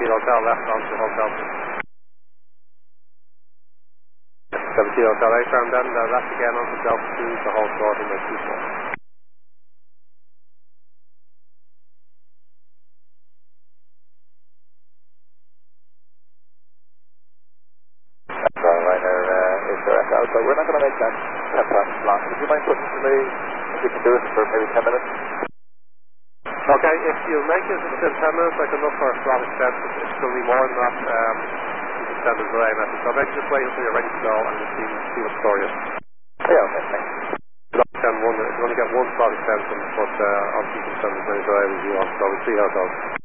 Hotel left onto Hotel 17 Hotel 8 and then left again onto Delta 2 to hold short in the 24. Ryanair is correct out, but we're not going to make that 10 times long. Would you mind putting to me if you can do it for maybe 10 minutes? Okay, if you make it within 10 minutes, I can look for a slot extent. If it's going to be more than that, you can send us a delay message. So maybe just wait until you're ready to go and we'll see what the story is. Yeah, okay, thanks. You can only get one slot extension, but obviously you can send as many delay as you want, so we'll see how it goes.